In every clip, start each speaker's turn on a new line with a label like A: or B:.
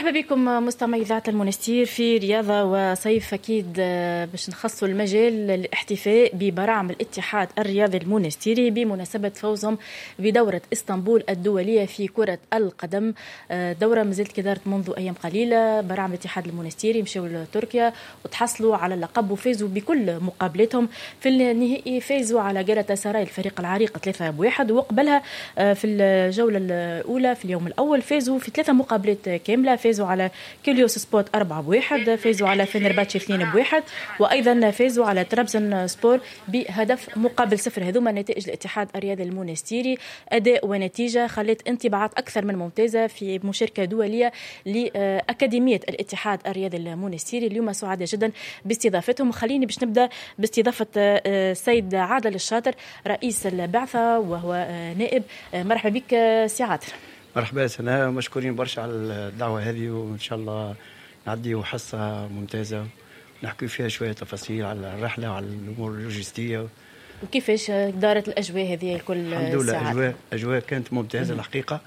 A: مرحبا بكم مستمعي إذاعة المنستير في رياضة وصيف. أكيد باش نخصوا المجال للاحتفاء ببراعم الاتحاد الرياضي المنستيري بمناسبة فوزهم بدورة اسطنبول الدولية في كرة القدم. دورة مازالت كي دارت منذ أيام قليلة. براعم الاتحاد المنستيري مشاو لتركيا وتحصلوا على اللقب وفازوا بكل مقابلاتهم. في النهائي فازوا على جالتا سراي الفريق العريق 3-1، وقبلها في الجولة الأولى في اليوم الأول فازوا في 3 مقابلات كاملة. فازوا على كيليوس سبورت 4-1، فازوا على فنرباتشي 2-1، وأيضا فازوا على ترابزون سبور بهدف مقابل 0. هذوما نتائج الاتحاد الرياضي المنستيري. أداء ونتيجة خلت انطباعات أكثر من ممتازة في مشاركة دولية لأكاديمية الاتحاد الرياضي المنستيري. اليوم سعداء جدا باستضافتهم. خليني باش نبدأ باستضافة السيد عادل الشاطر رئيس البعثة وهو نائب. مرحبا بك سي عادل.
B: مرحبا سناء، مشكورين برشا على الدعوة هذه، وإن شاء الله نعدي حصة ممتازة نحكي فيها شوية تفاصيل على الرحلة وعلى الأمور اللوجستية.
A: وكيفاش دارت الأجواء هذه الكل؟
B: الحمد لله أجواء كانت ممتازة الحقيقة.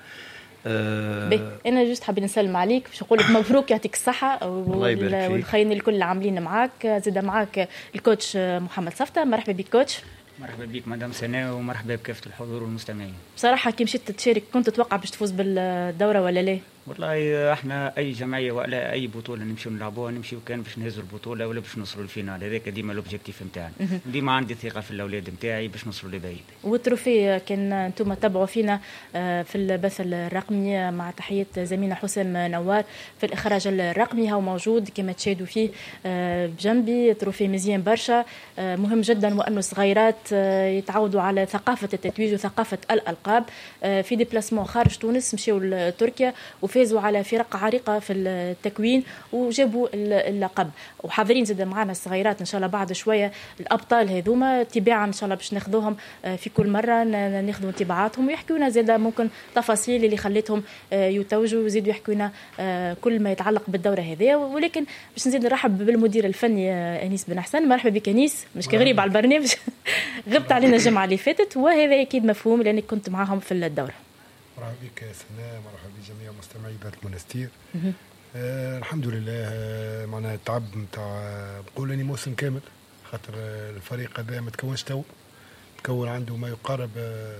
A: أنا جست حابين نسلم عليك باش نقول لك مبروك، يعطيك الصحة والخير الكل اللي عاملين معاك. زاد معاك الكوتش محمد صفطة. مرحبا بك كوتش.
C: مرحبا بك مدام سناء، ومرحبا بكافة الحضور والمستمعين.
A: بصراحة كي مشيت تشارك كنت تتوقع باش تفوز بالدورة ولا لا؟
C: والله احنا اي جمعيه ولا اي بطوله نمشيو نلعبوها نمشيو كان باش نهزوا البطوله ولا باش نوصلوا للفينال. هذاك ديما لوبجيكتيف نتاعنا. ديما عندي ثقه في الاولاد نتاعي باش نوصلوا لبعيد.
A: والتروفي كان انتم تبعوا فينا في البث الرقمي مع تحيه زميلنا حسام نوار في الاخراج الرقمي، هو موجود كما تشاهدوا فيه بجنبي. تروفي مزيان برشا، مهم جدا وانه الصغيرات يتعودوا على ثقافه التتويج وثقافه الالقاب. في ديبلاسمون خارج تونس مشيوا لتركيا وفازوا على فرق عريقة في التكوين وجابوا اللقب. وحاضرين زاد معنا الصغيرات إن شاء الله بعد شوية الأبطال هذوما تباعا إن شاء الله باش ناخذوهم في كل مرة ناخذوا انطباعاتهم ويحكونا زاد ممكن تفاصيل اللي خلتهم يتوجوا وزيدوا يحكونا كل ما يتعلق بالدورة هذه. ولكن باش نزيد نرحب بالمدير الفني أنيس بن حسن. مرحبا بك أنيس، مش كغريب على البرنامج غبت علينا الجمعة اللي فاتت وهذا أكيد مفهوم لأنك كنت معهم في الدورة.
D: مرحبا بك سناء، مرحبا بجميع مستمعي إذاعة المنستير. الحمد لله. معناها التعب نتاع بقول اني موسم كامل، خاطر الفريق هذا ما تكونش تو، تكون عنده ما يقارب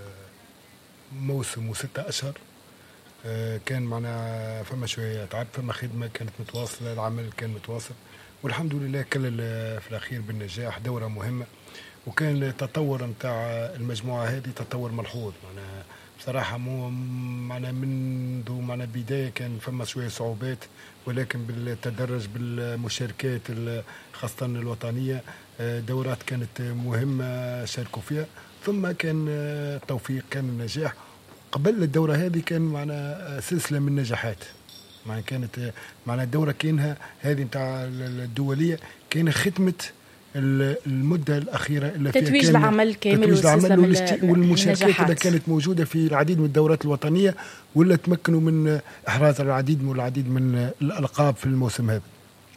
D: موسم و6 أشهر. كان معنا فما شويه تعب، فما خدمه كانت متواصله، العمل كان متواصل والحمد لله كل في الاخير بالنجاح. دوره مهمه وكان التطور نتاع المجموعه هذه تطور ملحوظ. معناها بصراحة معنا منذ معنا بداية كان فما شوية صعوبات، ولكن بالتدرج بالمشاركات خاصة الوطنية دورات كانت مهمة شاركوا فيها، ثم كان التوفيق كان النجاح. قبل الدورة هذه كان معنا سلسلة من النجاحات. معنا كانت معنا الدورة كانها هذه نتاع الدولية كان ختمة المدة الأخيرة اللي فيها
A: تتويج العمل كامل
D: والمشاركات اللي كانت موجودة في العديد من الدورات الوطنية ولا تمكنوا من إحراز العديد من الألقاب في الموسم هذا.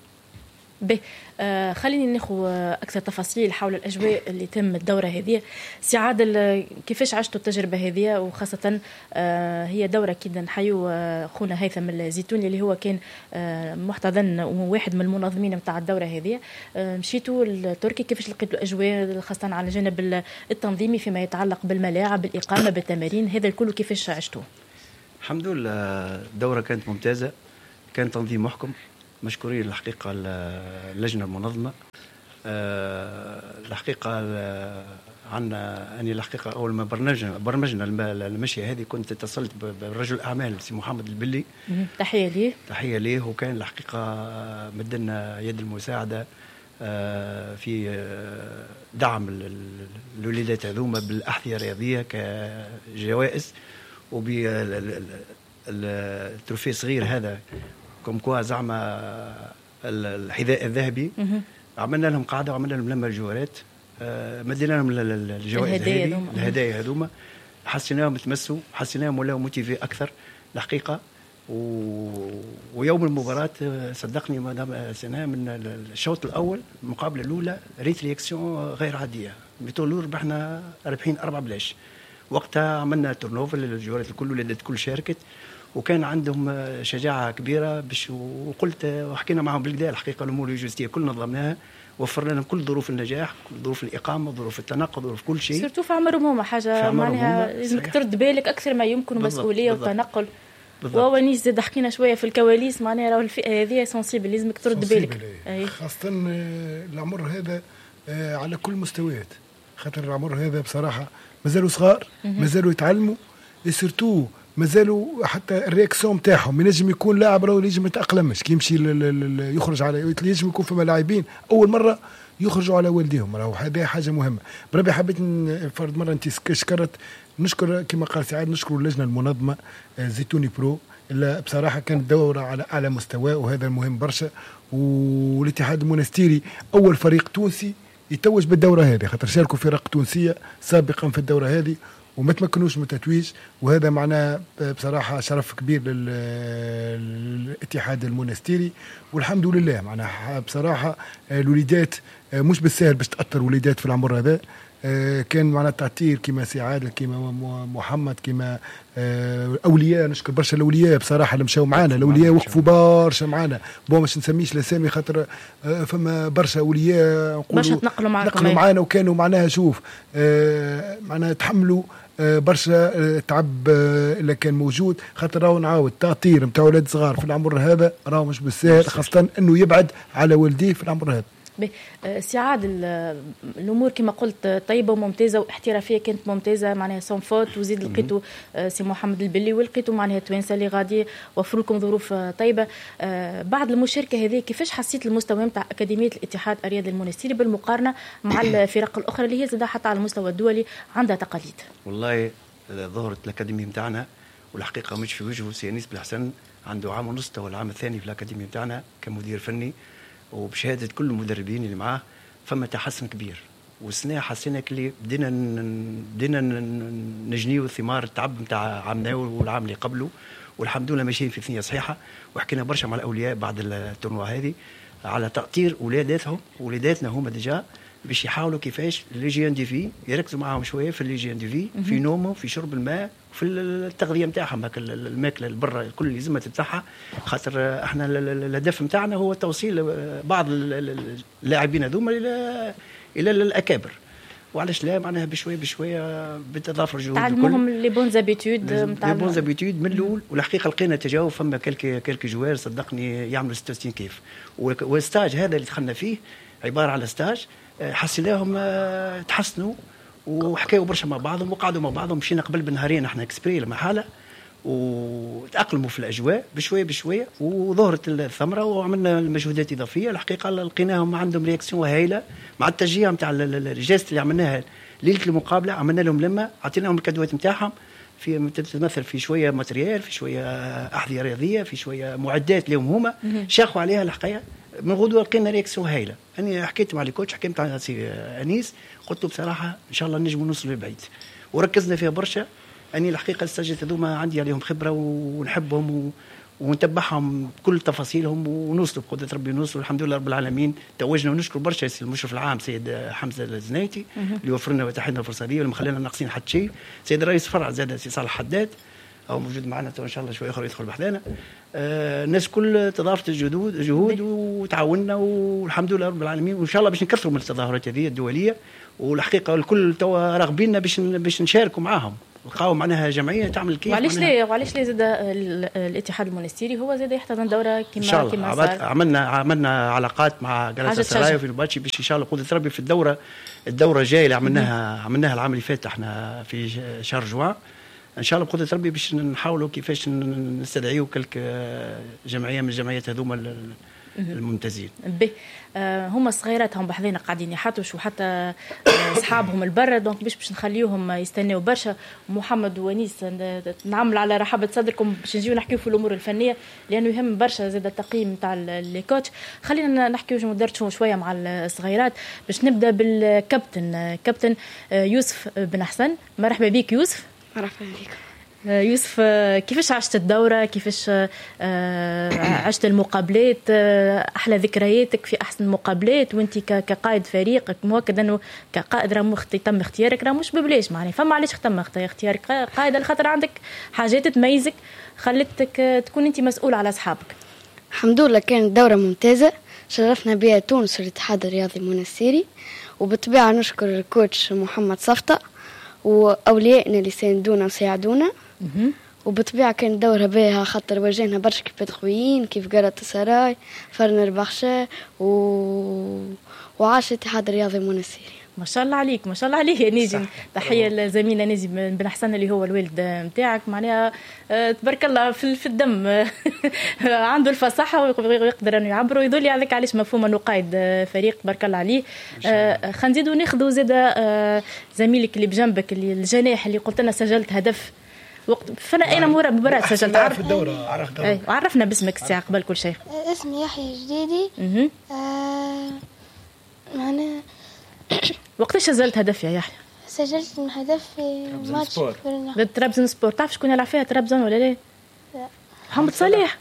A: خليني ناخذ أكثر تفاصيل حول الأجواء اللي تم الدورة هذه. سي عادل، كيفاش عشتوا التجربة هذه؟ وخاصة هي دورة أكيد نحيوا خونا هيثم الزيتوني اللي هو كان محتضن وواحد من المنظمين متاع الدورة هذه. مشيتوا لتركيا، كيفاش لقيتوا الأجواء خاصة على الجانب التنظيمي فيما يتعلق بالملاعب، بالإقامة، بالتمارين، هذا الكل كيفاش عشتوه؟
B: الحمد لله الدورة كانت ممتازة، كان تنظيم محكم، مشكورين الحقيقة اللجنة المنظمة. الحقيقة عنا أني الحقيقة أول ما برمجنا المشية هذه كنت اتصلت برجل أعمال سي محمد البلي، تحية ليه وكان الحقيقة مدنا يد المساعدة في دعم الوليدات هذوما بالأحذية الرياضية كجوائز وبالتروفي صغير هذا كم كوا زعما الحذاء الذهبي. عملنا لهم قاعدة وعملنا لهم لما الجوارات، مدينا لهم الجوائز الهدايا هذوما، حسيناهم تمسوا، حسيناهم ولاو موتيفي أكثر الحقيقة. ويوم المباراة صدقني مدام سنة من الشوط الأول المقابلة الأولى ريت رياكسيون غير عادية. بتولور ربحنا 4-0. وقتها عملنا تورنوفر للجوارات الكل، ولادات الكل شاركت وكان عندهم شجاعه كبيره باش، وقلت وحكينا معهم بالكدا الحقيقه الامور اللوجستيه كلنا نظمناها، وفرنا لهم كل ظروف النجاح، كل ظروف الاقامه، ظروف التنقل، ظروف كل شيء.
A: سيرتو في عمرهم هما حاجه معناها لازمك ترد بالك اكثر ما يمكن، مسؤوليه وتنقل. وونيس زاد حكينا شويه في الكواليس، معناها راهو الفئه هذه سنسيبل لازمك ترد بالك،
D: خاصه العمر هذا على كل مستويات، خاطر العمر هذا بصراحه مازالوا صغار، مازالوا يتعلموا، سيرتو مازالوا حتى الرياكسيون نتاعهم ينجم يكون لاعب راهو ينجم يتاقلمش كي يمشي يخرج على، ينجم يكون فما لاعبين اول مره يخرجوا على والديهم، راهو هذه حاجه مهمه. بربي حبيت فرد مره انت شكرت، نشكر كما قال سعاد، نشكر اللجنه المنظمه زيتوني برو، اللي بصراحه كانت دوره على اعلى مستوى، وهذا المهم برشا. والاتحاد المونستيري اول فريق تونسي يتوج بالدوره هذه، خاطر شاركوا فرق تونسيه سابقا في الدوره هذه وما تمكنوش من التتويج، وهذا معناه بصراحة شرف كبير للاتحاد المونستيري. والحمد لله معناه بصراحة الوليدات مش بالسهل باش تأثر وليدات في العمر هذا، كان معنا تعتير كما سعاد كما محمد كما اولياء، نشكر برشا الاولياء بصراحه اللي مشاو معنا، الاولياء وقفوا برشا معنا، باش نسميش الاسامي خاطر فما برشا اولياء
A: نقولوا نقلوا
D: معنا وكانوا معناها شوف معناها تحملوا برشا تعب اللي كان موجود، خاطر راهو نعاود تعطير نتاع اولاد صغار في العمر هذا راهو مش بالسهل، خاصه انه يبعد على والديه في العمر هذا.
A: سعاد الامور كما قلت طيبه وممتازه واحترافيه كانت ممتازه معناها سون فوت، وزيد لقيتوا سي محمد البلي ولقيتوا معناها توانسه اللي غادي وفروا لكم ظروف طيبه. بعد المشاركه هذه كيفاش حسيت المستوى نتاع اكاديميه الاتحاد الرياضي المونستيري بالمقارنه مع الفرق الاخرى اللي هي زاد حتى على المستوى الدولي عندها تقاليد؟
B: والله ظهرت الاكاديميه نتاعنا والحقيقه مش في وجهه سي انيس بالحسن، عنده عام ونص والعام الثاني في الاكاديميه نتاعنا كمدير فني، وبشهاده كل المدربين اللي معاه فما تحسن كبير. والسنه حسينا كلي بدينا نجنيو ثمار التعب نتاع عامنا والعام اللي قبله، والحمد لله ماشيين في ثنيه صحيحه. وحكينا برشا مع الاولياء بعد التورنوا هذه على تأطير ولاداتنا هما ديجا باش يحاولوا كيفاش ليجيان دي في يركزوا معاهم شويه في الليجيان دي في، في نومهم، في شرب الماء، في التغذيه نتاعهم، الماكله البرة كل اللي لازمها تتاعها، خاطر احنا الهدف نتاعنا هو توصيل بعض اللاعبين هذوما الى الاكابر. وعلاش لا معناها بشويه بتضافر جهود
A: تعلمهم لي بون زابيتود
B: من الاول. والحقيقه لقينا تجاوب، فما كلك جوار صدقني يعملوا 66 كيف. والستاج هذا اللي دخلنا فيه عباره على ستاج حسيناهم تحسنوا وحكاوا برشا مع بعضهم وقعدوا مع بعضهم، مشينا قبل بنهارين احنا اكسبري المحاله وتأقلموا في الأجواء بشوية وظهرت الثمرة وعملنا المجهودات إضافية. الحقيقة لقيناهم عندهم رياكسيون هايلة مع التشجيع نتاع الجيست اللي عملناها ليلة المقابلة، عملنا لهم لما عطيناهم الكادوات نتاعهم في تتمثل في شوية ماتريال، في شوية أحذية رياضية، في شوية معدات لهم هما شاخوا عليها الحقيقة. من غدوة لقينا رياكسيون هايلة. أنا حكيت مع الكوتش، حكيت مع سي أنيس، قلت له بصراحة إن شاء الله نجموا نوصلوا لبعيد، وركزنا فيها برشا. أني الحقيقة السجلت هذوما عندي عليهم خبرة ونحبهم ونتبعهم بكل تفاصيلهم ونوصلوا بقدرة ربي، نوصلوا الحمد لله رب العالمين. توجنا ونشكر برشا المشرف العام سيد حمزة الزنايتي اللي وفرنا وتحينا الفرصة دي واللي خلينا ناقصين حتى شيء. سيد الرئيس فرع زاد سي صالح حداد أو موجود معنا إن شاء الله شوي آخر يدخل بحذانا. الناس كل تضافت جهود وتعاوننا والحمد لله رب العالمين، وإن شاء الله باش نكثروا من التظاهرات هذه الدولية. والحقيقة الكل توا راغبيننا باش نشاركوا معاهم، لقاو معناها جمعيه تعمل كيف.
A: وعلاش ليه زاد الاتحاد المونستيري هو زاد يحتضن دوره كما
B: صار. عملنا علاقات مع جلسه سرايا في الباتشي باش ان شاء الله قدرة ربي في الدوره الجايه اللي عملناها العام اللي فات احنا في شهر جوان ان شاء الله بقدرة ربي باش نحاولوا كيفاش نستدعيوا كلك جمعيه من الجمعيات هذوما الممتازين.
A: هما صغيراتهم بحذينا قاعدين يحطوا وحتى اصحابهم البرة، دونك باش نخليوهم يستناو برشا. محمد وانيس نعمل على رحابة صدركم باش نجيو نحكيو في الامور الفنيه لانه يهم برشا زاد التقييم تاع الكوتش. خلينا نحكيو ندردشوا شويه مع الصغيرات باش نبدا بالكابتن يوسف بن حسن. مرحبا بك يوسف.
E: مرحبا بك.
A: يوسف، كيفاش عشت الدورة؟ كيفاش عشت المقابلات؟ أحلى ذكرياتك في أحسن مقابلات وانت كقائد فريق؟ مؤكد أنه كقائد راه تم اختيارك، راه مش ببلاش معناها، فما علاش تم اختيارك قائد؟ الخاطر عندك حاجات تميزك خلتك تكون انت مسؤول على أصحابك.
E: الحمد لله كانت دورة ممتازة، شرفنا بها تونس والاتحاد الرياضي المنستيري، وبالطبيعة نشكر الكوتش محمد صفطة وأوليائنا اللي ساندونا وساعدونا. وبالطبيعة كانت دورة باهية خاطر واجهنا برشا كيفات قويين كيف قرة سراي فرن البخشة وعاش الاتحاد الرياضي المنستيري.
A: ما شاء الله عليك، ما شاء الله عليه يا ناجم. تحية لزميلنا ناجم بن حسن اللي هو الوالد متاعك، معناها تبارك الله في الدم عنده الفصاحة ويقدر أنه يعبر ويدل عليك علاش مفهوم أنه قائد فريق. تبارك الله عليه. خلينا نزيدوا ناخذوا زاده زميلك اللي بجنبك اللي الجناح اللي قلت لنا سجلت هدف وقت فانا اين مباراة سجلت
D: عارف الدورة.
A: عرفنا باسمك الساعة قبل كل شيء.
F: اسمي يحيى جديدي. معنا
A: وقتاش سجلت هدف يا يحيى؟
F: سجلت هدف في ماتش
A: ضد طرابزون سبور. تعرف شكون يلعب فيها طرابزون ولا لا؟
F: لا.
A: محمد صالح.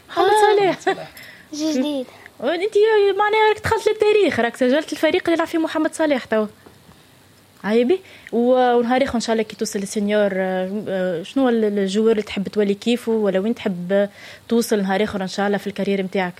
F: جديد.
A: وانت معناها راك دخلت للتاريخ، راك سجلت الفريق اللي يلعب فيه محمد صالح تو. عيبي. ونهار اخر ان شاء الله كي توصل للسينيور، شنو الجوار اللي تحب تولي كيفه ولا وين تحب توصل نهار اخر ان شاء الله في الكارير نتاعك؟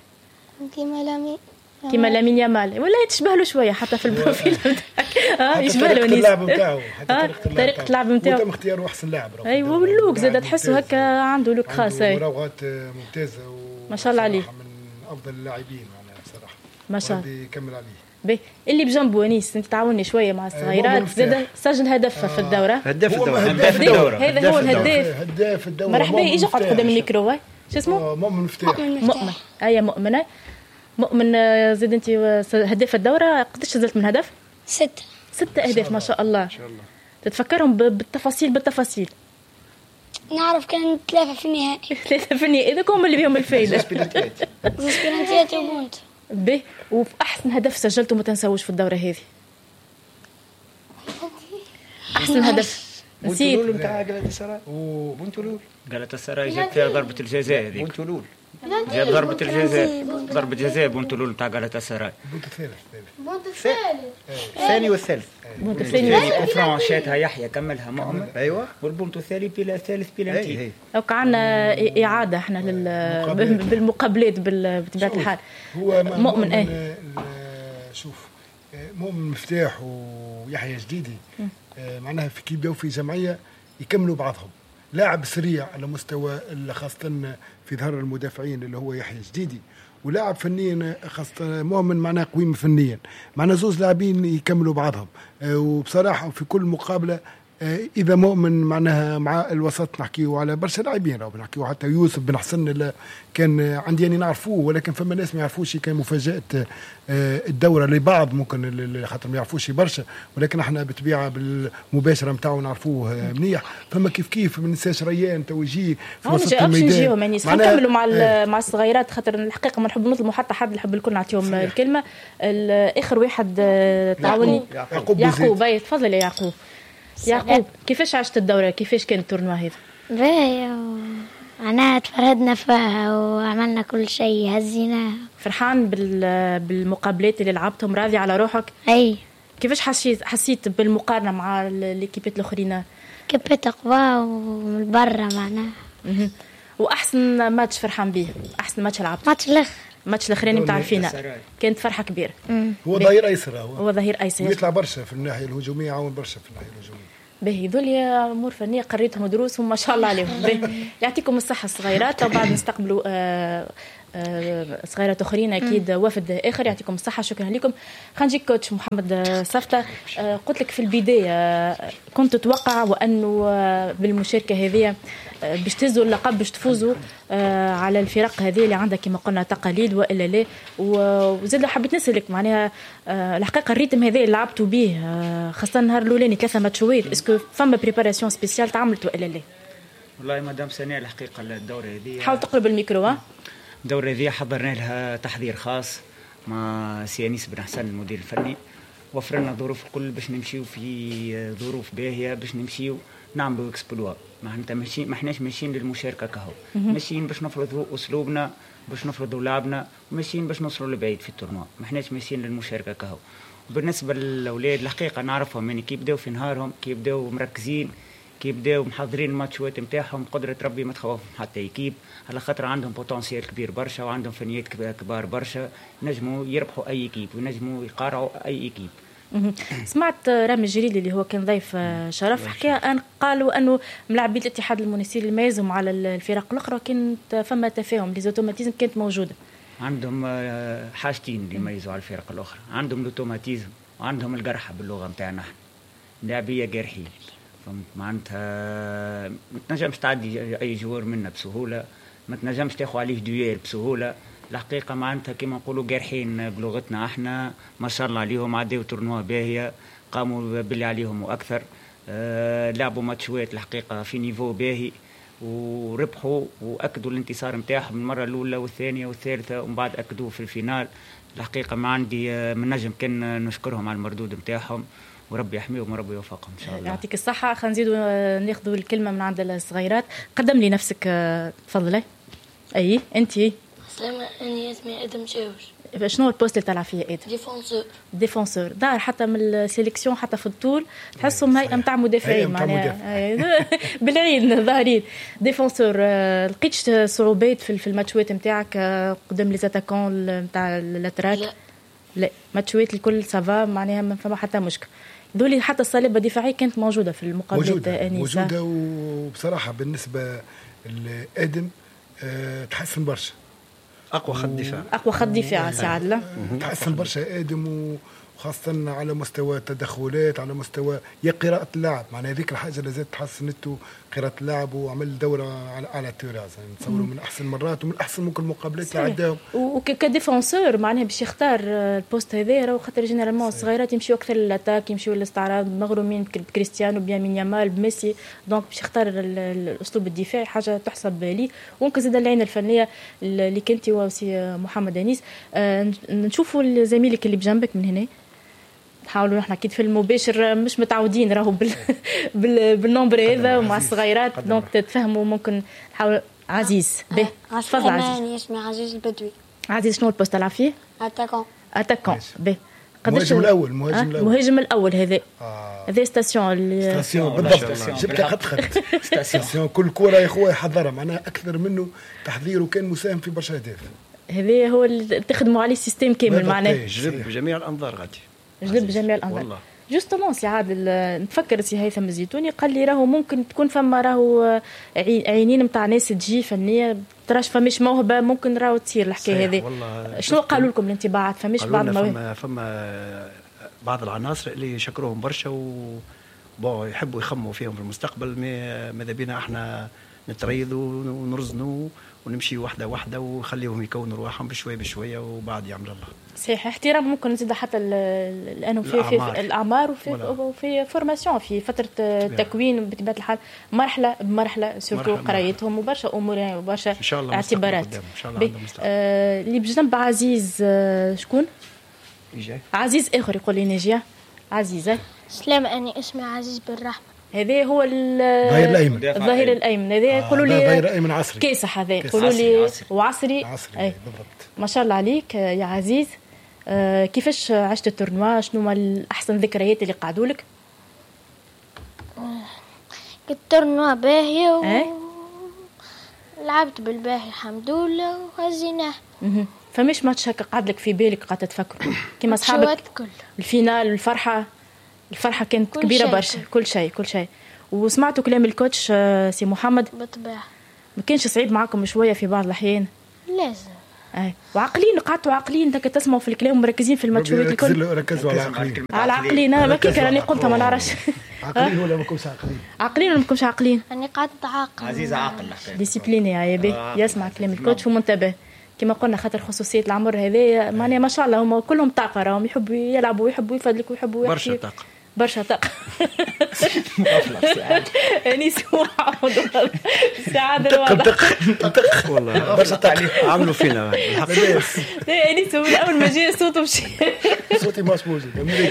A: كيما لامين يامال ولا تشبه له شويه حتى في البروفيل نتاعك. يشبه له
D: طريقة اللعب نتاعو،
A: طريقه اللعب نتاعو
D: وتم اختياره احسن لاعب.
A: ايوه واللوك زاد تحسه هكا عنده لوك خاص.
D: مراوغات ممتازه
A: ما شاء الله عليه،
D: من افضل اللاعبين معناها بصراحه.
A: ما شاء الله
D: يكمل عليه.
A: بي اللي بجنبه انيس، انت تعاوني شويه مع الصغيرات. زاد سجل هدف في الدوره.
B: هداف الدوره.
A: هذا هو
D: هداف الدوره.
A: مرحبا يجي قعد قدام الميكرو. شو اسمه؟
D: مؤمن مفتاح.
A: مؤمن. مؤمنه. مؤمن زاد انت هداف الدوره. قداش سجلت من هدف؟
F: 6
A: اهداف. ما شاء الله. تتفكرهم بالتفاصيل.
F: نعرف كان 3 في النهائي.
A: 3 في النهائي اذا هم اللي بهم الفايده.
F: سبيرانتيات وبونت.
A: به. وفي احسن هدف سجلته ما تنساوش في الدوره هذه؟ احسن هدف نسيت
B: نتاع غالاتاسراي. وبنتولول
C: غالاتاسراي جاب فيها ضربة الجزاء هذيك.
B: بنتولول
C: جاب ضربة جزاء بنتولول نتاع غالاتاسراي.
F: بونت
B: الثاني والثالث.
C: الثاني كفران شاتها يحيى كملها مؤمن.
B: ايوه.
C: والبونت الثالث بيلانتي.
A: لو عندنا اعاده احنا بالمقابلات بطبيعه الحال.
D: هو
A: مؤمن
D: شوف مؤمن مفتاح ويحيى جديدي معناها في كي بداو في جمعيه يكملوا بعضهم. لاعب سريع على مستوى خاصه في ظهر المدافعين اللي هو يحيى جديدي، ولاعب فنيا خاصة مؤمن معناه قوي فنيا. معنا زوز لاعبين يكملوا بعضهم. وبصراحة في كل مقابلة إذا مؤمن معناها مع الوسط نحكيه على برشا لاعبين، راهو نحكيه حتى يوسف بن حسن اللي كان عندي أنا نعرفوه، ولكن فما ناس ما يعرفوش. كان مفاجأة الدورة لبعض ممكن خاطر ما يعرفوش برشا، ولكن احنا بطبيعة بالمباشرة نتاعو نعرفوه منيح. فما كيف ما ننساش ريان توجيه في وسط الميدان.
A: نكملوا مع الصغيرات خاطر الحقيقة ما نحب نظلموا حتى حد، نحب الكل نعطيهم الكلمة. الآخر واحد تعاوني يعقوب. تفضل يا يعقوب. كيفاش عشت الدورة؟ كيفاش كان التورنوا هذا؟
F: باهي معناها تفردنا فيها وعملنا كل شيء، هزيناه.
A: فرحان بالمقابلات اللي لعبتهم؟ راضي على روحك؟
F: اي.
A: كيفاش حسيت بالمقارنة مع الكيبات الأخرين؟
F: كيبات أقوى ومن برا معناها.
A: وأحسن ماتش فرحان به؟ أحسن ماتش لعبت؟ ماتش الاخراني نتاع الفينال كانت فرحه كبيره.
D: هو ظهير ايسر.
A: هو ظهير ايسر
D: يطلع برشا في الناحيه الهجوميه، يعاون برشا في الناحيه الهجوميه.
A: باهي ذول امور فنيه قريتهم ودروسهم ما شاء الله عليهم. يعطيكم الصحه الصغيرات، وبعد نستقبلوا صغيرات اخرين اكيد وفد اخر. يعطيكم الصحه، شكرا لكم. خلينا نجيك كوتش محمد صفطة. قلت لك في البدايه كنت تتوقع وانه بالمشاركه هذه باش تهزوا اللقب، باش تفوزوا على الفرق هذه اللي عندها كما قلنا تقاليد والا لا؟ وزاد حبيت نسالك معناها الحقيقه الريتم هذا اللي لعبتوا به خاصه النهار الاولاني 3 ماتشات، اسكو فما بريباراسيون سبيسيال تعملت والا لا؟
C: والله مدام سناء الحقيقه الدوره هذه
A: حاول تقرب الميكرو.
C: الدوره هذه حضرنا لها تحضير خاص مع سيانيس بن حسن المدير الفني، وفرنا ظروف الكل باش نمشيو في ظروف باهيه، باش نمشيو نعملوا اكسبلوا. معناتها ماشيين، ما احناش ماشيين للمشاركه كهو، ماشيين باش نفرضوا اسلوبنا، باش نفرضوا لعبنا، وماشيين باش نوصلوا لبعيد في التورنوا. ما احناش ماشيين للمشاركه كهو. بالنسبه للاولاد الحقيقه نعرفهم يعني كي يبداو في نهارهم، كي يبداو مركزين، كي يبداو محضرين الماتشات نتاعهم، قدره ربي ما تخوفهم حتى يكيب، على خاطر عندهم بوتنسيال كبير برشا وعندهم فنيات كبار برشا، نجموا يربحوا اي ايكيب ونجموا يقارعوا اي ايكيب.
A: سمعت رامي الجريدي اللي هو كان ضيف شرف حكى أن قالوا أنه ملاعبية الاتحاد المونستيري يميزهم على الفرق الأخرى كانت فما تفاهم، ليزوتوماتيزم كانت موجودة.
C: عندهم حاجتين اللي يميزوا على الفرق الأخرى، عندهم الاوتوماتيزم وعندهم الجرحة باللغة متاعنا احنا، لاعبية جارحين. معناتها ما تنجمش تعدي أي جوار منا بسهولة، ما تنجمش تاخذ عليه دويل بسهولة. الحقيقة معناتها كما نقولوا جارحين بلغتنا احنا، ما شاء الله عليهم، عداو تورنوا باهية، قاموا باللي عليهم وأكثر، لعبوا ماتشوات الحقيقة في نيفو باهي وربحوا وأكدوا الانتصار متاعهم المرة الأولى والثانية والثالثة، ومن بعد أكدوه في الفينال. الحقيقة ما عندي من نجم كان نشكرهم على المردود متاعهم، وربي يحميهم وربي يوفقهم إن شاء الله.
A: يعطيك الصحة. خلينا نزيدوا ناخذوا الكلمة من عند الصغيرات. قدم لي نفسك تفضلي. أي أنتي؟
G: سلامة، أنا اسمي آدم شاوش.
A: شنو البوست اللي تلعب فيه آدم؟ ديفونسور. دار حتى من السيليكسيون حتى في الطول تحسهم هيئة متاع مدافعين معناها بالعين ظاهرين. ديفونسور لقيتش صعوبات في الماتشوات نتاعك قدام لي زاتاكون نتاع الاتراك؟ لا ماتشوات الكل سافا معناها ما فما حتى مشكل. دولي حتى الصلابة الدفاعية كانت موجودة في المقابلات أنيسة.
D: موجودة وبصراحة بالنسبة لآدم تحسن برشا.
B: أقوى خط دفاع.
A: أقوى خط دفاع سعد لا.
D: تحسن برشا آدم، وخاصة على مستوى التدخلات، على مستوى قراءة اللعب. معناها هذيك الحاجة اللي زادت تحسنته قراءة اللعب، وعمل دورة على التراز يعني نتصوروا من أحسن مرات ومن أحسن ممكن المقابلات اللي عداهم.
A: وكديفونسور معناها باش يختار البوست هذا، وخاطر جينيرالمون الصغيرات يمشيو أكثر للأتاك، يمشيو للاستعراض، مغرومين بكريستيانو بيامين يامال بميسي، دونك باش يختار الأسلوب الدفاعي، حاجة تحسب لي. وممكن زاد العين الفنية اللي كنتي وسي محمد أنيس. نشوفوا زميلك اللي بجنبك من هنا، نحاولوا نحن اكيد في المباشر مش متعودين راهو بالنمبر هذا ومع الصغيرات، دونك تتفهموا. ممكن نحاول. عزيز به تفضل.
G: عزيز اسمي عزيز البدوي.
A: عزيز شنو البوست تلعب فيه؟ اتاكون به.
D: المهاجم
A: الأول هذا ستاسيون
D: بالضبط. جبت خط ستاسيون كل كرة يا خويا يحضرها، معناها أكثر منه تحضير، وكان مساهم في برشا أهداف.
A: هذا هو اللي تخدموا عليه السيستم كامل معناه.
B: جلب جميع الأنظار غادي.
A: جلب جميع الأنظار. جوستومون سي عادل نتفكر سي هيثم الزيتوني قال لي راهو ممكن تكون فما راهو عينين متاع ناس تجي فنيه تراش فماش موهبه ممكن راهو تصير الحكايه هذه. شنو قالوا لكم الانطباعات؟ فماش بعض المواهب؟
B: فما بعض العناصر اللي شكروهم برشا يحبوا يخموا فيهم في المستقبل. ماذا بينا احنا نتريضوا ونرزنوا ونمشي واحدة واحدة ونخليهم يكونوا رواحهم بشوية بشوية وبعد يعمل الله.
A: صحيح. احترام ممكن نزيد حتى لأنه في الأعمار وفي فورماسيون في فترة تكوين بطبيعة الحال مرحلة بمرحلة سورتو قرايتهم وبرشا أمور يعني وبرشا اعتبارات. اللي بجنب عزيز شكون؟ عزيز آخر يقول لي نجية. عزيزة
G: سلام، أنا اسمي عزيز بالرحمة.
A: هذا هو
D: الظهير
A: الأيمن هذا يقولوا لي
D: الظهير الأيمن عصري
A: كيسح هذا يقولوا لي وعصري
D: بالضبط.
A: ما شاء الله عليك يا عزيز. كيفاش عشت التورنوا؟ شنو ما الأحسن ذكريات اللي قعدوا لك؟
G: التورنوا باهية لعبت بالباهي الحمد لله وهزيناه.
A: فماش ماتش هكا قعد لك في بالك قاعد تفكر كيما أصحابك؟ الفينال الفرحة كانت كبيرة برشا. كل شيء. وسمعتوا كلام الكوتش سي محمد
G: بالطبع.
A: ما كانش صعيب معكم شوية في بعض الأحيان؟
G: لازم.
A: وعقلين قعدتوا عقلين داك تسمعوا في الكلام ومركزين في الماتشات الكل.
D: ركزوا على
A: عقلين. ما كيف راني قلتها ما نعرفش.
D: عقلين ولا ما كنتش
A: عقلين ولا ما كنتش عقلين؟
G: أنا قعدت عاقل.
C: عزيز عاقل
A: ديسيبليني يا بي يسمع كلام الكوتش ومنتبه كما قلنا خاطر خصوصية العمر هذا معناها ما شاء الله هم كلهم طاقة راهم يحبوا يلعبوا ويحبوا يفضلوا ويحبوا
B: برشا طاقة
A: برشا طاقة. انيس وعمود سعادة
B: طق والله برشا طاقة عملوا فينا الحقيقة.
A: انيس من اول ما جاء صوته مشي.
D: صوتي مسموج.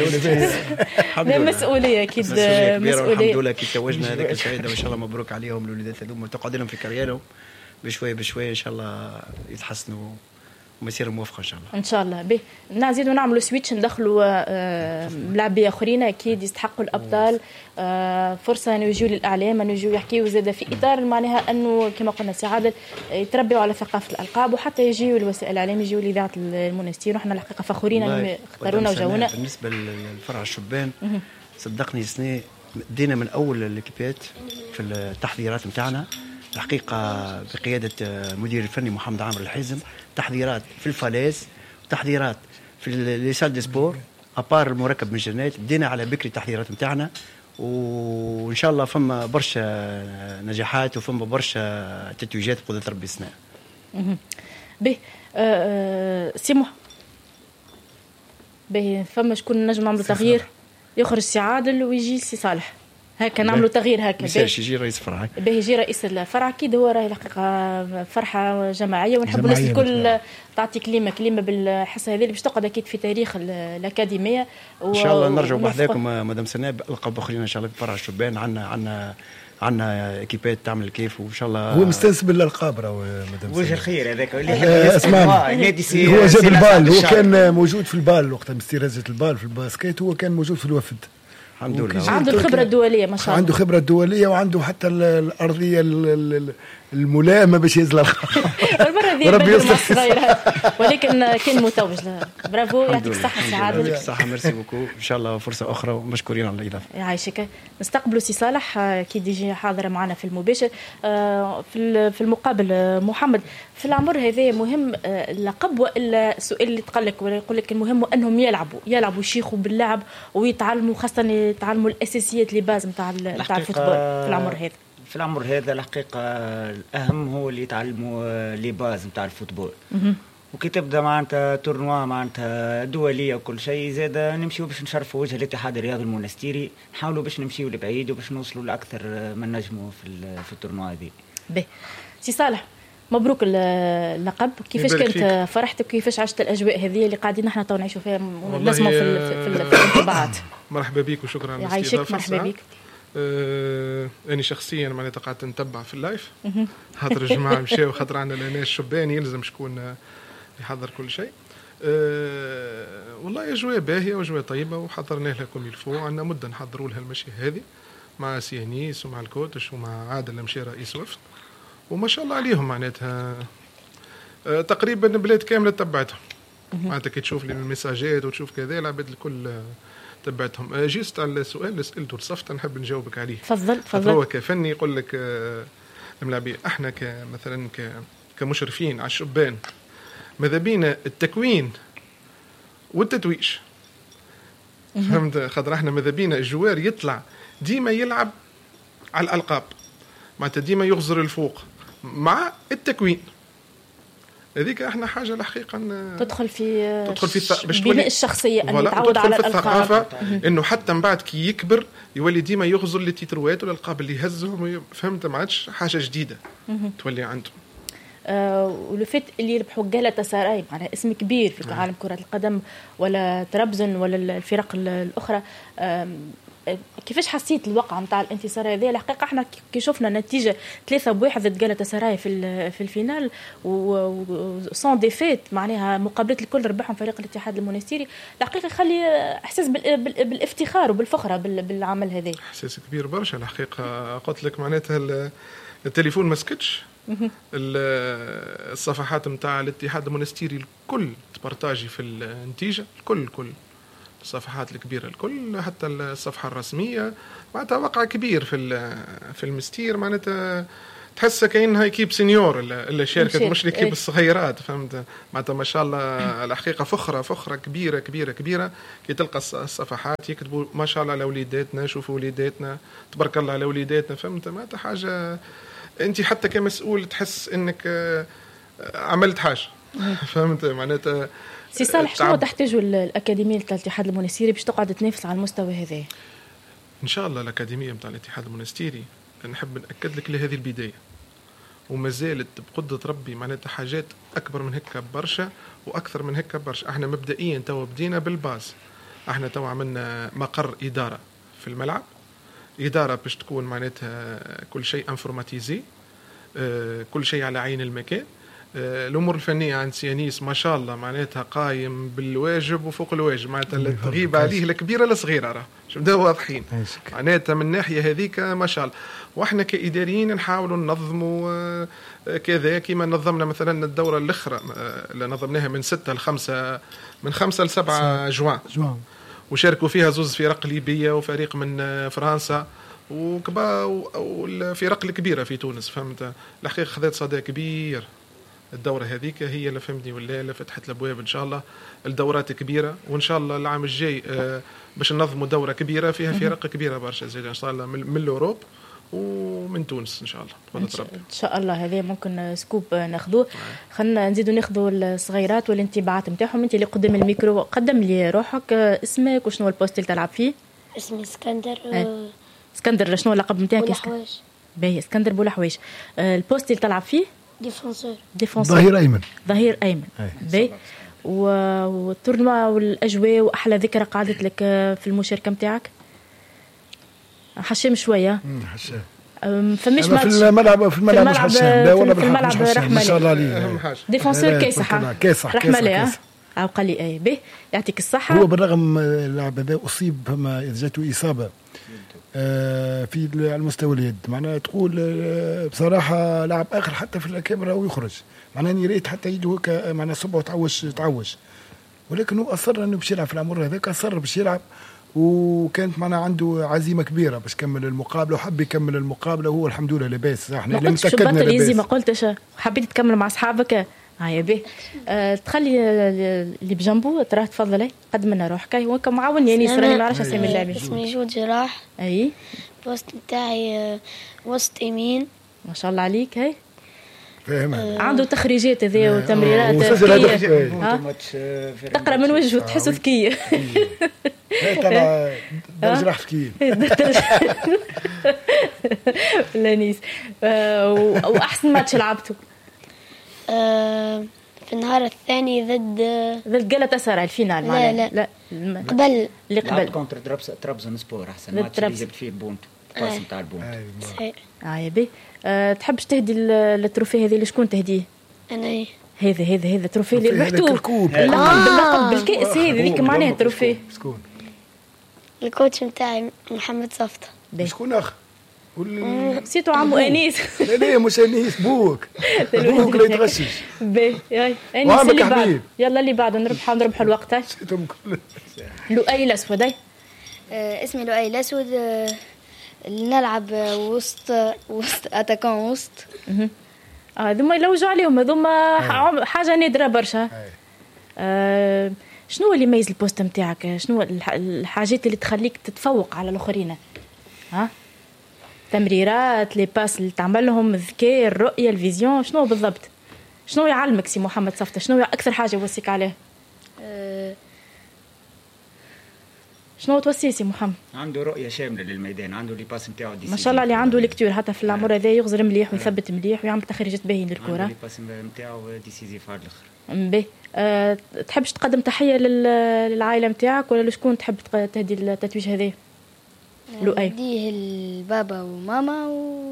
A: مسؤولية اكيد
B: مسؤولية. الحمد لله كي توجنا هذاك الشهيد وان شاء الله مبروك عليهم الوليدات هذوما تقعد لهم في كاريرهم بشوية بشوية ان شاء الله يتحسنوا ومسيرة موفقة إن شاء الله.
A: إن شاء الله. به نزيدوا نعملوا سويتش ندخلوا ملاعبية آخرين أكيد يستحقوا الأبطال فرصة أن يجوا للإعلام أن يجوا يحكيوا زادة في إطار معناها أنه كما قلنا سي عادل يتربوا على ثقافة الألقاب وحتى يجيوا الوسائل الإعلام يجيوا لإذاعة المونستير ونحن الحقيقة فخورين أن اختارونا وجونا.
B: بالنسبة للفرع الشبان صدقني سنة دينا من أول الكيبات في التحضيرات متاعنا الحقيقة بقيادة مدير الفني محمد عامر الحزم تحضيرات في الفالاز تحضيرات في ليسال دي سبور أبار المركب من الجنات بدينا على بكري التحضيرات متاعنا وإن شاء الله فما برشا نجاحات وفما برشا تتويجات بقدرة ربي السنة.
A: به سيمو به فما شكون نجم نعملوا تغيير يخرج سي عادل ويجي سي صالح هكا نعملوا تغيير هكا
B: باش يجي رئيس فرع
A: باهي يجي رئيس الفرع اكيد هو راهي الحقيقه فرحه جماعيه ونحب الناس الكل تعطي كلمه بالحصه هذه اللي باش تقعد اكيد في تاريخ الاكاديميه
B: ان شاء الله نرجعوا بحذاكم مدام سناب القاب اخرين ان شاء الله في فرع الشبان عندنا اكيبات تعمل كيف وان شاء الله
D: هو مستنسب للالقاب راهو مدام
C: وجه الخير هذاك
D: هو جاب البال هو كان موجود في البال وقت مستيرازه البال في الباسكيت هو كان موجود في الوفد
B: الحمد لله
A: عنده الخبرة الدولية ما شاء الله
D: عنده خبرة دولية وعنده حتى الأرضية الملائمة باش ينزل
A: المرة ذي بدل صغيرة ولكن كان متوج برافو يعطيك الصحة سعادة
B: يعطيك الصحة ميرسي بوكو إن شاء الله فرصة أخرى ومشكورين على الإضافة
A: يعيشك. نستقبلوا سي صالح أكيد يجي حاضر معنا في المباشر في المقابل محمد في العمر هذا مهم اللقب وإلا السؤال اللي تقلك ولا يقول لك المهم أنهم يلعبوا يشيخوا باللعب ويتعلموا خاصة يتعلموا الأساسيات اللي باز متاع الفوتبول في العمر هذا.
C: في العمر هذا الحقيقة الأهم هو اللي يتعلموا لي باز متاع الفوتبول وكي تبدا معناتها تورنوا معناتها دولية وكل شيء زاد نمشيو باش نشرفوا وجه الاتحاد الرياضي المونستيري نحاولوا باش نمشيو لبعيد وباش نوصلوا لأكثر من نجموا في التورنوا هذه.
A: به سي صالح مبروك اللقب كيفاش كانت فرحتك وكيفاش عشت الأجواء هذه اللي قاعدين نحن تو نعيشوا فيها ونسمعوا في الانطباعات.
H: مرحبا بك وشكرا على
A: الاستضافة. مرحبا بك.
H: أنا شخصيا معناتها قعدت نتبع في اللايف خاطر الجماعة مشاو خاطر عندنا الأناس الشباني يلزم شكون يحضر كل شيء. والله أجواء باهية وأجواء طيبة وحضرنا لها كم يلفو عندنا مدة نحضروا لها المشي هذه مع سيانيس ومع الكوتش ومع عادل مشي رئيس وفد وما شاء الله عليهم معناتها تقريبا البلاد كاملة تبعتهم معناتها كي تشوف لي المساجات وتشوف كذا العباد الكل تبعتهم. جيست على السؤال اللي سألته لصفت نحب نجاوبك عليه.
A: تفضل.
H: هو كفني يقول لك الملاعبين احنا كمثلا كمشرفين على الشبان ماذا بينا التكوين والتتويج فهمت خاطر احنا ماذا بينا الجوار يطلع ديما يلعب على الألقاب معناتها ديما يغزر الفوق مع التكوين هذيك احنا حاجه الحقيقه
A: تدخل في
H: باش
A: بناء الشخصيه ان يتعود على الالقاب
H: انه حتى من بعد كي يكبر يولي ديما يغزر التيتروات والالقاب اللي يهزهم فهمت ما عادش حاجه جديده تولي عنده.
A: ولفت اللي يربحوا جالتا ساراي معناها اسم كبير في عالم كره القدم ولا ترابزون ولا الفرق الاخرى. كيفاش حسيت الوقعة متاع الانتصار هذه؟ الحقيقة احنا كي شفنا نتيجة 3-1 ضد جالتا سراي في الفينال وصون ديفيت معناها مقابلة الكل ربحهم فريق الاتحاد المونستيري الحقيقة يخلي احساس بالافتخار وبالفخرة بالعمل هذا.
H: احساس كبير برشا الحقيقة. قلت لك معناتها التليفون ما سكتش الصفحات متاع الاتحاد المونستيري الكل تبارتاجي في النتيجة الكل الصفحات الكبيرة الكل حتى الصفحة الرسمية معناتها وقع كبير في المستير معناتها تحس كأنها كيب سينيور اللي شاركت مش الكيب الصغيرات فهمت معناتها ما شاء الله الحقيقة فخرة كبيرة كي تلقى الصفحات يكتبوا ما شاء الله على وليداتنا شوفوا وليداتنا تبارك الله على وليداتنا فهمت معناتها حاجة انت حتى كمسؤول تحس انك عملت حاجة فهمت معناتها.
A: سي صالح شنو تحتاجوا الأكاديمية تاع الاتحاد المونستيري باش تقعد تنافس على المستوى هذا؟
H: إن شاء الله الأكاديمية متاع الاتحاد المونستيري نحب نأكد لك لهذه البداية، وما زالت بقدرة ربي معناتها حاجات أكبر من هيك برشا وأكثر من هيك برشا. احنا مبدئيا توا بدينا بالباز، احنا توا عملنا مقر إدارة في الملعب، إدارة باش تكون معناتها كل شيء انفورماتيزي، كل شيء على عين المكان. الأمور الفنية عند سيانيس ما شاء الله معناتها قايم بالواجب وفوق الواجب، معناتها التغيب عليه الكبيرة الصغيرة راه شو بدأ واضحين معناتها من ناحية هذيك ما شاء الله. واحنا كإداريين نحاولوا ننظموا كذا كما نظمنا مثلا الدورة الأخرى اللي نظمناها من 6 ل5 من 5 ل7 جوان، وشاركوا فيها زوز فرق ليبية وفريق من فرنسا والفرق الكبيرة في تونس. فهمت الحقيقة خذت صدى كبير الدورة هذيك، هي اللي فهمتني ولا اللي فتحت الأبواب إن شاء الله الدورات كبيرة. وإن شاء الله العام الجاي باش ننظموا دورة كبيرة فيها فرق كبيرة برشا زي إن شاء الله من الأوروب ومن تونس إن شاء الله.
A: إن شاء الله هذا ممكن سكوب ناخذوه. خلنا نزيدوا ناخذوا الصغيرات والانطباعات نتاعهم. أنت اللي قدام الميكرو قدم لي روحك، اسمك وشنو البوست اللي تلعب فيه؟
G: اسمي اسكندر.
A: اسكندر شنو اللقب نتاعك؟
G: بولحوايش.
A: باهي اسكندر بولحوايش. البوست اللي تلعب فيه؟
G: ديفونسور.
A: ظهير أيمن. باهي. والتورنوا والأجواء وأحلى ذكرى قعدت لك في المشاركة نتاعك؟ حشام شوية.
D: حشام.
A: فماش
D: في الملعب مش حشام، لا والله بالحق مش حشام ما شاء الله عليه.
A: ديفونسور كاسح رحمة الله. قال لي اي به يعطيك الصحة.
D: هو بالرغم اللاعب هذا أصيب فما جاته إصابة في المستوى اليد، معناها تقول بصراحة لاعب آخر حتى في الكاميرا ويخرج، معناها يريد حتى يجي هكا معناها صبعه تعوج، ولكن هو أصر أنه باش يلعب في العمر هذاك، أصر باش يلعب، وكانت معنا عنده عزيمة كبيرة باش يكمل المقابلة، وحب يكمل المقابلة، وهو الحمد لله لاباس. احنا
A: ما قلتش شو بطل يزي، ما قلتش حبيت تكمل مع أصحابك. هيا به تخلي اللي بجنبه تراه تفضل قدم لنا روحك. هو معاون يعني راني ما نعرفش اسامي اللاعبين.
G: اسمي جود جراح.
A: اي
G: بوست نتاعي وسط يمين.
A: ما شاء الله عليك. هاي
D: فاهم.
A: عنده تخريجات هذه وتمريرات تقرا من وجهه تحسه ذكيه.
D: طلع درجة ذكيه
A: لانيس. واحسن ماتش لعبته
G: في النهار الثاني ضد
A: جالاتا سراي الفينال.
G: لا قبل
C: اللي قبل كونتر ترابزون سبور احسن ماتش اللي جبت فيه البونت الباس نتاع البونت.
A: يا بي تحبش تهدي التروفي هذه لشكون تهديه؟
G: انا
A: هذا التروفي اللي ربحتوه اللقب بالكأس هذيك معناها تروفي.
D: شكون
G: الكوتش نتاعي محمد صفطة.
D: شكون اخ
A: نسيتو عمو انيس.
D: لا مش انيس، بوك لا يتغشش.
A: باهي انيس اللي بعد. يلا اللي بعد نربحوا الوقت. لؤي الاسود.
E: اسمي لؤي الاسود. نلعب وسط اتاكون وسط.
A: هذوما يلوجوا عليهم، هذوما حاجه نادره برشا. شنو اللي يميز البوست نتاعك؟ شنو الحاجات اللي تخليك تتفوق على الاخرين؟ تمريرات، لي باس اللي تعملهم، الذكاء، الرؤيه، الفيزيون، شنو بالضبط؟ شنو يعلمك سي محمد صفطة؟ شنو اكثر حاجه يوصيك عليه؟ شنو توصي سي محمد؟
C: عنده رؤيه شامله للميدان، عنده لي باس نتاعو
A: ما شاء الله، اللي عنده ليكتور حتى في العمر هذا يغزر مليح ويثبت مليح ويعمل تخريجات باهين للكره.
C: عنده لي باس نتاعو ديسيزيف على الاخر.
A: باهي. تحبش تقدم تحيه للعائله نتاعك ولا لشكون تحب تهدي التتويج هذا؟ لؤي.
E: نديه البابا وماما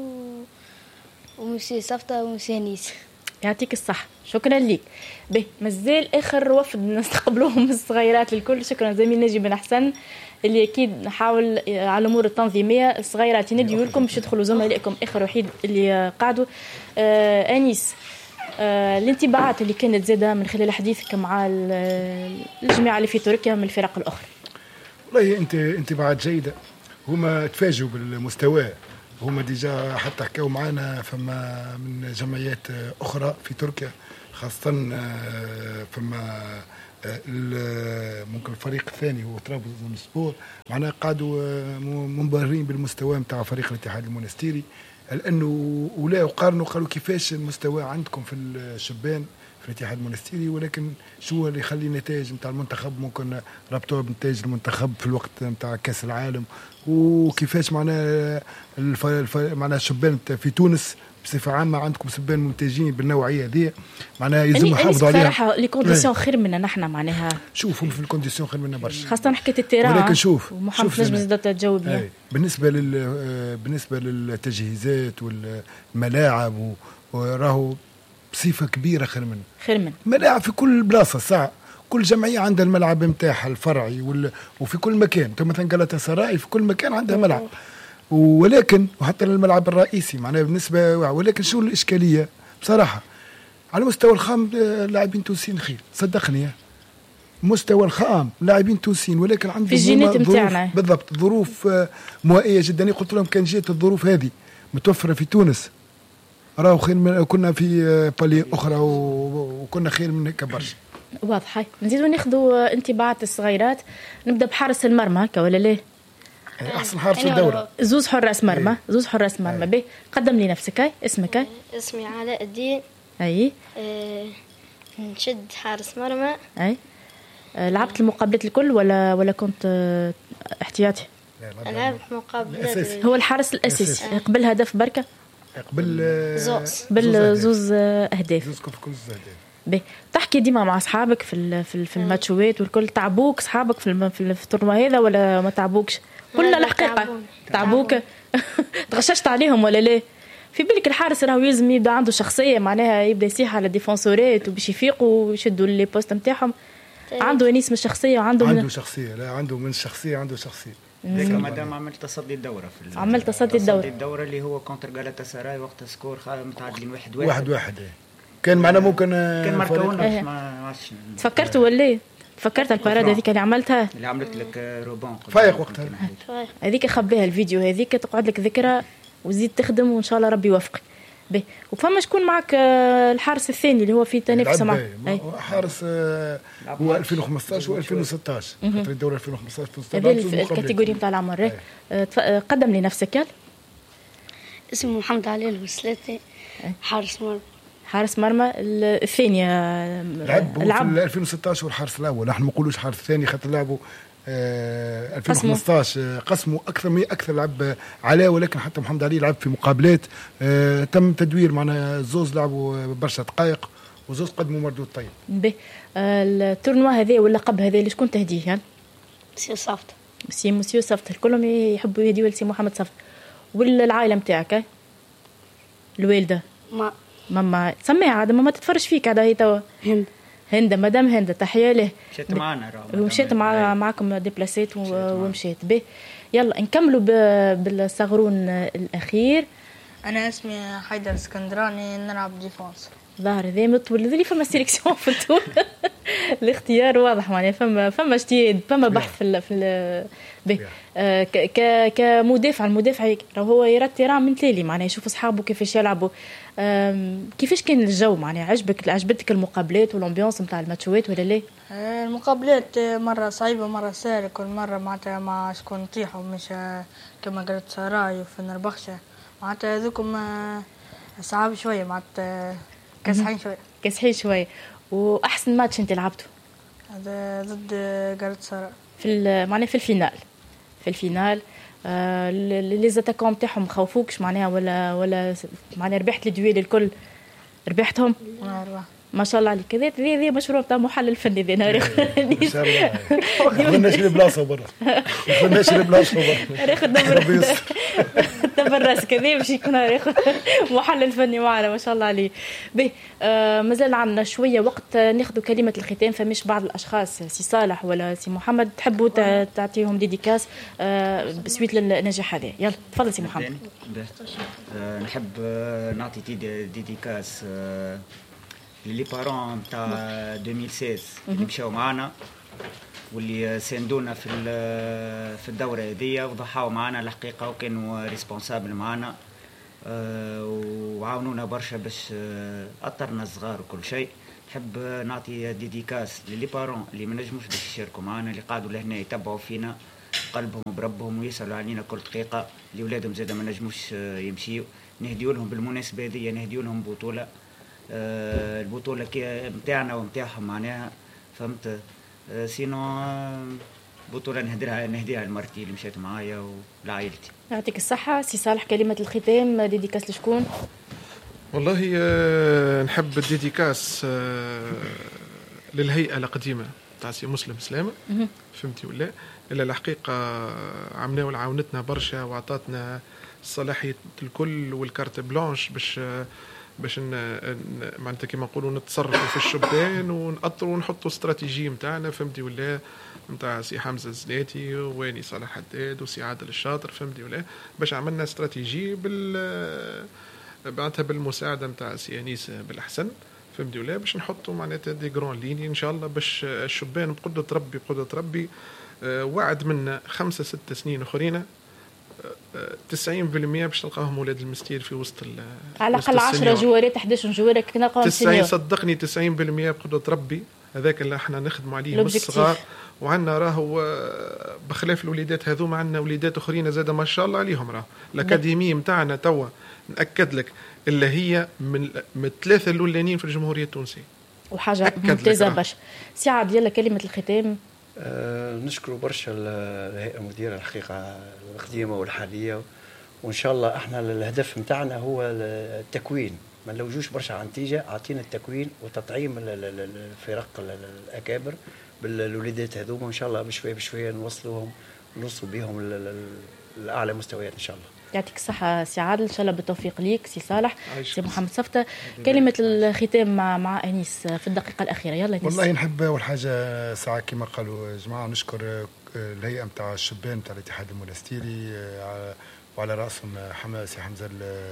E: ومسي صفطة ومسي نيس.
A: يعطيك الصحة، شكرا لك. به مازال آخر وفد نستقبلوهم الصغيرات الكل. شكرا زميل ناجي بن أحسن اللي أكيد نحاول على الأمور التنظيمية. الصغيرات ينديوا لكم باش تدخلوا زملائكم آخر وحيد اللي قعدوا. أنيس، الانطباعات اللي كانت زادة من خلال حديثك مع الجماعة اللي في تركيا من الفرق الأخرى؟
D: والله انطباعات جيدة، هما تفاجئوا بالمستوى، هما ديجا حتى حكاوا معنا فما من جمعيات أخرى في تركيا، خاصة فما ممكن الفريق الثاني هو طرابزون سبور، معناها قعدوا منبهرين بالمستوى متاع فريق الاتحاد المونستيري. لانه ولا قارنوا قالوا كيفاش المستوى عندكم في الشبان في الاتحاد المونستيري، ولكن شو اللي يخلي النتائج نتاع المنتخب ممكن ربطوها بنتائج المنتخب في الوقت نتاع كاس العالم، وكيفاش معناها معناها الشبان في تونس بصفه عامه عندكم شبان ممتازين بالنوعيه هذه، معناها يلزم يحافظوا عليها.
A: صراحه لي كونديسيون خير منا نحن معناها،
D: شوفوا في الكونديسيون خير منا برشا،
A: خاصه حكايه التيران.
D: ولكن شوف
A: محمد نجم زاد تجاوب
D: بالنسبه للتجهيزات والملاعب وراهو بصفه كبيره خير من ملاعب في كل بلاصه ساعه، كل جمعيه عندها الملعب نتاعها الفرعي وفي كل مكان. مثلا قالت سراي في كل مكان عندها ملعب، ولكن وحتى الملعب الرئيسي معناها بالنسبه. ولكن شو الاشكاليه بصراحه على مستوى الخام لاعبين تونسيين خير، صدقني مستوى الخام لاعبين تونسيين، ولكن عندهم
A: في الجينات نتاعنا
D: بالضبط ظروف موائيه جدا. قلت لهم كان جات الظروف هذه متوفره في تونس راهو خير من كنا في بالي اخرى وكنا خير من هيك برشا.
A: واضحه. نزيدوا ناخذوا انطباعات الصغيرات. نبدا بحارس المرمى ولا لا؟
D: احسن حارس في الدوره.
A: زوز حراس مرمى. زوز حراس مرمى. به قدم لي نفسك. اسمك؟
G: اسمي علاء الدين.
A: اي
G: نشد حارس مرمى.
A: اي لعبت المقابلات الكل ولا كنت احتياطي؟
G: لعبت مقابلات.
A: هو الحارس الاساسي. قبل هدف بركه؟
G: قبل
A: زوز اهداف. بي تحكي ديما مع اصحابك في الماتشوات والكل؟ تعبوك اصحابك في التورنوا هذا ولا ما تعبوكش؟ كلها الحقيقه تعبوك. تغششت عليهم ولا لا؟ في بالك الحارس راهو يلزم يبدا عنده شخصيه، معناها يبدا يصيح على الديفونسورات وباش يفيقوا ويشدوا لي بوست نتاعهم. عنده انيس من الشخصيه وعنده
D: شخصيه. لا عنده من الشخصيه، عنده شخصيه.
C: ذاك مادام عملت تصدي الدوره
A: عملت تصدي
C: الدوره اللي هو كونتر جالاتا سراي وقت سكور متعادلين
D: 1-1 كان معنا ممكن
C: كان ماركونا ما عادش.
A: تفكرتوا ولا فكرت الباراد هذيك اللي عملتها
C: اللي عملت لك روبون
D: فايق وقتها
A: هذيك خبيها الفيديو هذيك تقعد لك ذكرى وزيد تخدم وان شاء الله ربي يوفقك. به وفما شكون معك الحارس الثاني اللي هو في تنافس معك؟
D: حارس هو 2015 و2016 خاطر الدوره 2015
A: هذه الكاتيجوري نتاع العمر. قدم لي نفسك. يلا.
G: اسمي محمد علي الوسلاتي. حارس مرمى
A: الثاني.
D: لعب في 2016 والحارس الاول. نحن ما نقولوش حارس ثاني خاطر لعبوا 2015 قسموا اكثر لعب علاء، ولكن حتى محمد علي لعب في مقابلات تم تدوير معنا زوز لعبوا برشا دقائق وزوز قدموا مردود طيب.
A: به التورنوا هذا واللقب هذا اللي شكون تهديه؟ يعني
G: مسيو صفت.
A: مسيو صفت الكلهم يحبوا يهديوا لسي محمد صفت. والعائله نتاعك الوالده ماما سميها عاد ماما تتفرج فيك عاد هي توا هند مدام هند تحيه له.
C: مشيت معنا
A: ومشيت معكم ديبلاسيت ومشيت به. يلا نكملوا بالصغرون الاخير.
I: انا اسمي حيدر اسكندراني نلعب ديفونس.
A: ظاهر ذي مطول ذي فما سيليكسيون في التون. الاختيار واضح معناها فما اجتهاد فما بحث في كمدافع. المدافع هو يرى التيران من تالي معناها يشوف اصحابه كيفاش يلعبوا. كيفاش كان الجو معناها عجبتك المقابلات والامبيونس نتاع الماتشوات ولا لا؟
I: المقابلات مره صعيبه مره سهله، كل مره معناتها مع شكون نطيحوا مش كما قالت سراي وفي نربخشه معناتها هذوكم صعب شويه معناتها كاسحين شويه. واحسن ماتش انت لعبته؟
G: هذا ضد قالت سراي
A: معناها في الفينال لي زاتاكون تاعهم خوفوكش معناها ولا معناها ربحت الدويل الكل ربحتهم؟ ما شاء الله عليك. ذي مشروع تاع محلل فني ذي نهار
D: ان شاء الله. ما نشري بلاصه برا
A: ناخذ دبر راسك ذي باش يكون ياخذ محلل فني معنا ما شاء الله عليه. به مازال عندنا شويه وقت ناخذ كلمه الختام. فمش بعض الاشخاص سي صالح ولا سي محمد تحبوا تعطيهم ديديكاس بسويت للنجاح هذا؟ يلا تفضل سي محمد.
C: نحب نعطي ديديكاس لي بارون تاع 2016 اللي مشاو معنا واللي ساندونا في الدوره هذه وضحاو معنا الحقيقه وكانوا ريسبونسابل معنا وعاونونا برشا باش اطرنا الصغار وكل شيء. نحب نعطي ديديكاس لي بارون اللي ما نجموش باش يشاركوا معنا اللي قعدوا لهنا يتبعوا فينا قلبهم بربهم ويسالوا علينا كل دقيقه. اللي ولادهم زاده ما نجموش يمشيوا نهديو لهم بالمناسبة هذه، نهديو لهم بطولة، البطولة متاعنا ومتاعهم معناها، فهمت. سينو بطولة نهديها لمرتي اللي مشيت معايا ولعائلتي.
A: يعطيك الصحة. سي صالح، كلمة الختام ديديكاس لشكون؟
H: والله نحب الديديكاس للهيئة القديمة تاع سي مسلم سلامة، فهمتي ولا؟ إلا الحقيقة عملنا عاونتنا برشا وعطاتنا الصلاحية الكل والكارت بلانش باش معناتها كما نقولوا نتصرفوا في الشبان ونأطروا ونحطوا استراتيجية متاعنا، فهمتي ولا؟ متاع سي حمزة الزناتي واني صالح حداد وسي عادل الشاطر، فهمتي ولا؟ باش عملنا استراتيجية بعدها بالمساعدة متاع سي أنيس بالأحسن، فهمتي ولا؟ باش نحطوا معناتها دي جرون ليني إن شاء الله باش الشبان بقدرة ربي وعد منا 5-6 سنين أخرين 90% باش تلقاهم ولاد المستير في وسط
A: على الأقل 10 جوارات 11 جوار كنا نلقاهم
H: 90. صدقني 90% بقدرة ربي، هذاك اللي احنا نخدموا عليه من الصغار. وعندنا راهو بخلاف الوليدات هذوما عندنا وليدات اخرين زاد ما شاء الله عليهم. راهو الاكاديميه نتاعنا توا ناكد لك اللي هي من الثلاثه الاولانيين في الجمهوريه التونسيه،
A: وحاجه ممتازه برشا. سي عاد يلا كلمه الختام.
B: نشكر برشا الهيئه المديره الحقيقه القديمه والحاليه، وان شاء الله احنا الهدف نتاعنا هو التكوين، ما نلوجوش برشا على النتيجه، اعطينا التكوين وتطعيم الفرق الاكابر بالوليدات هذوما، وان شاء الله بشويه نوصلوا بهم لاعلى مستويات ان شاء الله.
A: يعطيك الصحة سي عادل، إن شاء الله بالتوفيق ليك سي صالح. سي محمد صفطة، كلمة الختام مع أنيس في الدقيقة الأخيرة. يلا أنيس.
D: والله نحب أول حاجة ساعة كما قالوا جماعة نشكر الهيئة متاع الشبان متاع الاتحاد المونستيري وعلى رأسهم سي حمزة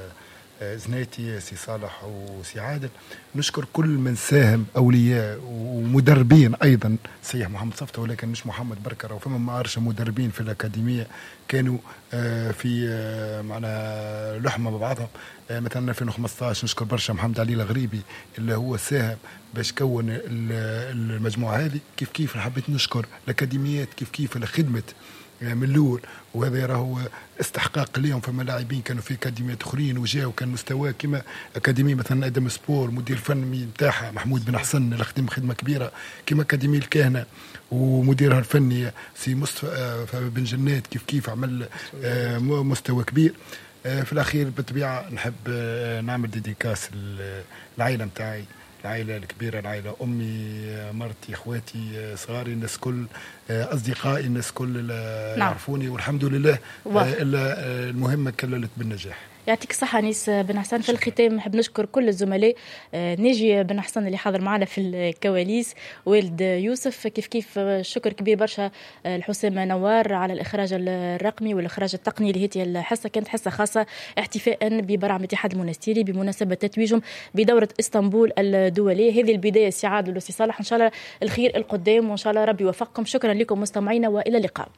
D: زناتي، سي صالح وسي عادل. نشكر كل من ساهم، أولياء ومدربين أيضا، سيح محمد صفطة ولكن مش محمد بركر، وفما معارش مدربين في الأكاديمية كانوا في معنا لحمة ببعضهم. مثلا 2015 نشكر برشا محمد علي الغريبي اللي هو ساهم باش كون المجموعة هذه. كيف حبيت نشكر الأكاديميات كيف اللي خدمت من الأول، وهذا راهو استحقاق اليوم. فما لاعبين كانوا في أكاديميات أخرين وجاءوا كان مستوى كما أكاديمية مثلا أدم سبور، مدير فني متاعها محمود بن حسن اللي خدم خدمة كبيرة، كما أكاديمية الكهنة ومديرها الفني سي مصطفى بن جنات كيف عمل مستوى كبير. في الأخير بالطبيعة نحب نعمل ديديكاس العائلة متاعي، العائلة الكبيرة، العائلة أمي، مرتي، إخواتي، صغاري، الناس كل أصدقائي، الناس كل يعرفوني، والحمد لله المهمة كللت بالنجاح.
A: يعطيك الصحة أنيس بن حسن. في الختام نحب نشكر كل الزملاء، ناجي بن حسن اللي حاضر معنا في الكواليس، والد يوسف، كيف شكر كبير برشا الحسام نوار على الإخراج الرقمي والإخراج التقني لهذه الحصة. كانت حصة خاصة احتفاء ببرعم الاتحاد المونستيري بمناسبة تتويجهم بدورة اسطنبول الدولية. هذه البداية سي عادل وسي صالح، إن شاء الله الخير القدام وإن شاء الله ربي يوفقكم. شكرا لكم مستمعينا وإلى اللقاء.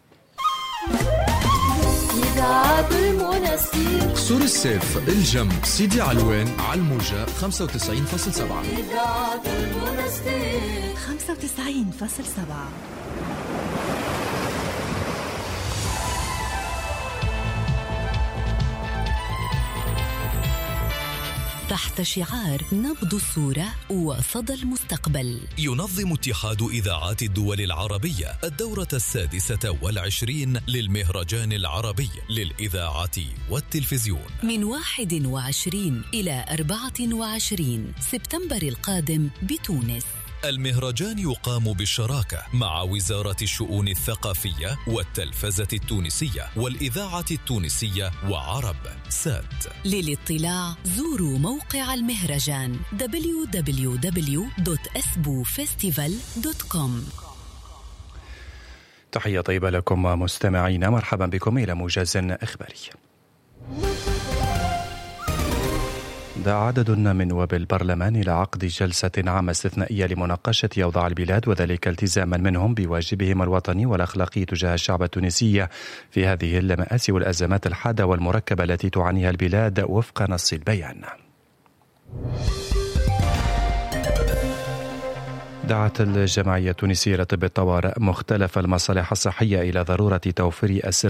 J: سور السيف، الجم، سيدي علوان، على الموجة 95.7. 95.7. تحت شعار نبض الصورة وصدى المستقبل، ينظم اتحاد إذاعات الدول العربية الدورة 26 للمهرجان العربي للإذاعة والتلفزيون من 21 إلى 24 سبتمبر القادم بتونس. المهرجان يقام بالشراكة مع وزارة الشؤون الثقافية والتلفزة التونسية والإذاعة التونسية وعرب سات. للاطلاع زوروا موقع المهرجان www.esbufestival.com.
K: تحية طيبة لكم مستمعينا، مرحبا بكم إلى موجز إخباري. دعا عدد من نواب البرلمان إلى عقد جلسة عامة استثنائية لمناقشة أوضاع البلاد، وذلك التزاما منهم بواجبهم الوطني والأخلاقي تجاه الشعب التونسي في هذه المآسي والأزمات الحادة والمركبة التي تعانيها البلاد وفق نص البيان. دعت الجمعية التونسية لطب الطوارئ مختلف المصالح الصحية إلى ضرورة توفير